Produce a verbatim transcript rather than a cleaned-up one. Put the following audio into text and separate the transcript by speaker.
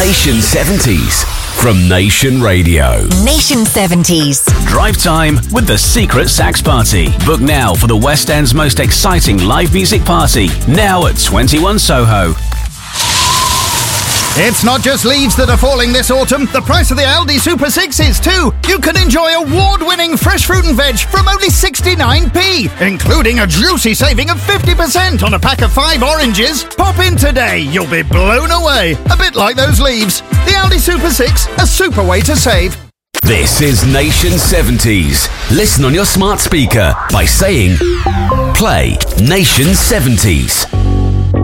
Speaker 1: Nation seventies from Nation Radio.
Speaker 2: Nation seventies.
Speaker 3: Drive time with the Secret Sax Party. Book now for the West End's most exciting live music party. Now at twenty-one Soho.
Speaker 4: It's not just leaves that are falling this autumn. The price of the Aldi Super six is too. You can enjoy award-winning fresh fruit and veg from only sixty-nine p, including a juicy saving of fifty percent on a pack of five oranges. Pop in today. You'll be blown away. A bit like those leaves. The Aldi Super six, a super way to save.
Speaker 1: This is Nation seventies. Listen on your smart speaker by saying, play Nation seventies.